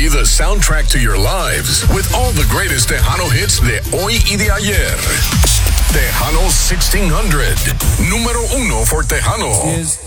be the soundtrack to your lives with all the greatest Tejano hits de hoy y de ayer. Tejano 1600, número 1 for Tejanos.